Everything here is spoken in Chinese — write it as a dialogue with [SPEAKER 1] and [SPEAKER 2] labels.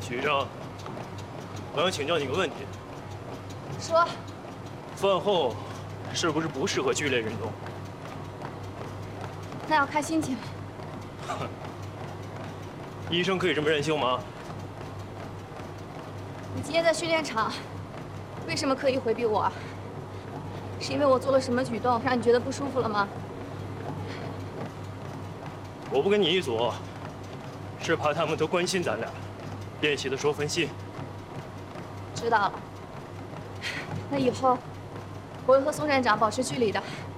[SPEAKER 1] 局长，我想请教你个问题：
[SPEAKER 2] 说，
[SPEAKER 1] 饭后是不是不适合剧烈运动？
[SPEAKER 2] 那要看心情。
[SPEAKER 1] 医生可以这么任性吗？
[SPEAKER 2] 你今天在训练场，为什么刻意回避我？是因为我做了什么举动让你觉得不舒服了吗？
[SPEAKER 1] 我不跟你一组，是怕他们都关心咱俩，练习的时候分心。
[SPEAKER 2] 知道了。那以后我会和宋站长保持距离的。